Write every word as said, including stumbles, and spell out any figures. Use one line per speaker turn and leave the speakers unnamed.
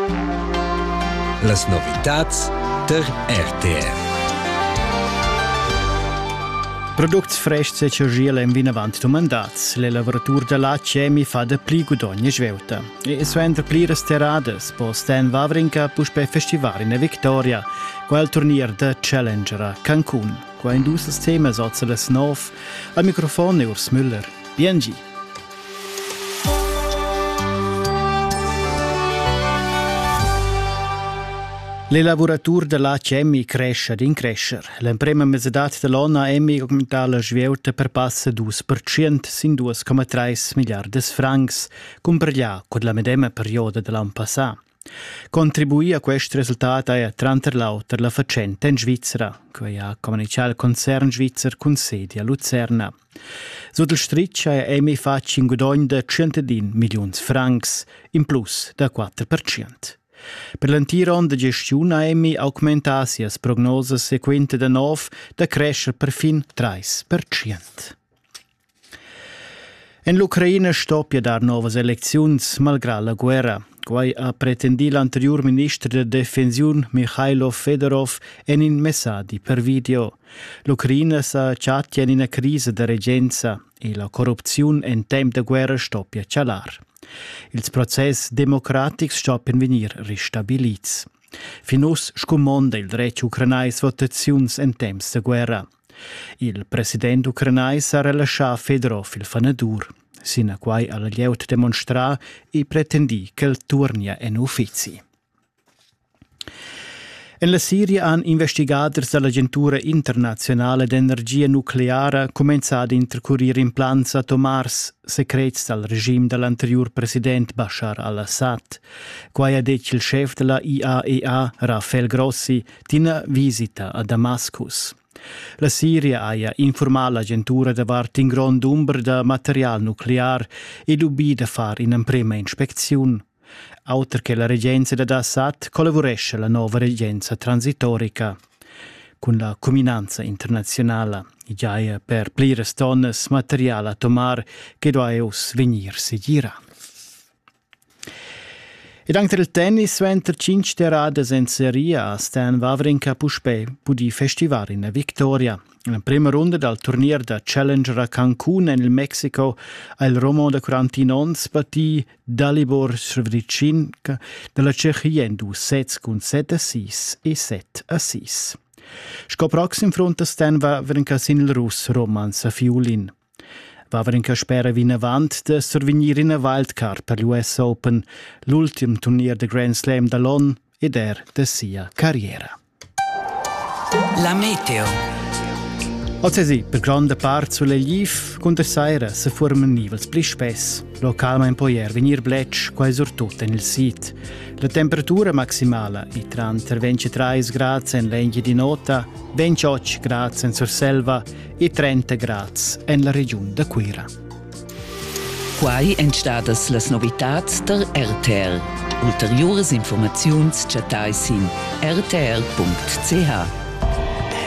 Las novitats der R T R.
Products fresh e cergiela in vinavant domandats. Le lavoratur de la Cemi fa de pli gudogna sveuta. E so entre pliras terades, po Stan Wawrinka puspe festival in Victoria, quel turnier de Challenger a Cancun, qua indusas temas ozzeles nov, al microfone Urs Müller. Biengi. Le lavoratur de la Cemi cresce ad increscer. L'emprema mesedat de l'O N A Emi augmenta la sveuta per passa due per cento sin due virgola tre miliardes francs, comparglia con la medema perioda dell'anno passato. Contribuì a questo risultato a Tranterlauter la facente in Svizzera, che ha comunicato il concern svizzer con sede a Luzerna. Sotto il striccio ha Emi fatto un guadagno di centodin milioni francs, in plus da quattro per cento. Per l'antiron de gestione a Emi augmentasi as prognoses sequente de nov da crescer per fin tre per cento. En l'Ucraina stoppia dar novas elecziuns malgrà la guerra. Quai ha pretendi l'anterior ministro de Defensiun Mikhailo Fedorov en in messadi per video. L'Ucraina sa chattia in una crisi de regenza e la corruzione en temp de guerra stoppia cialar. Ils process democratics stoppen venir ristabilits. Finus scumonda il dretg ucranais votaziuns en temps de guerra. Il president ucranais ha relascià Fedorov il fanadur, sina quai alla lieut demonstra e pretendi che il turnia en uffizi. En la Siria han investigaders dall'Agentura internazionale d'energia nucleare comenzato a intercorrere in plans atomars secrets dal regime dell'anterior president Bashar al-Assad. Quai ha detto il chef della I A E A, Rafael Grossi, tina visita a Damascus. La Siria ha informato l'Agentura davart in grand numero di materiale nucleare e l'ubì da fare in prima ispezione. Auter che la regenza da Assad collaboresce la nuova regenza transitorica con la comunanza internazionale già per plires tonnes materiale atomar che doeus venir seguirà. Ed anche il tennis venter cinque terades in serie a Stan Wawrinka puspe pudi festival in Victoria. La prima ronda del turnier da Challenger a Cancun nel Mexico il Romo da quarantinons batì Dalibor Svitolina della Cechia in due sets con sette a sei e sette a sei. Scoprox in fronte a Stan Wawrinka sin il Rus Roman Safiulin. Wawrinka spera vin avant de survenir in a wildcard per l'U S Open, l'ultim turnier de Grand Slam dall'on ed er de sia carriera.
La meteo.
Oggi, per grande parte sulle Liv, con der Seira se formen nivels pli spess. Localmente può venir bletch quasi surtut nel sit. La temperatura maximale è tra ventitré gradi in legna di nota, ventotto gradi in Surselva e trenta gradi in la regione de Quira.
Quai entstadas las novitats der R T R. Ulteriores informaziuns chatais in r t r punct c h.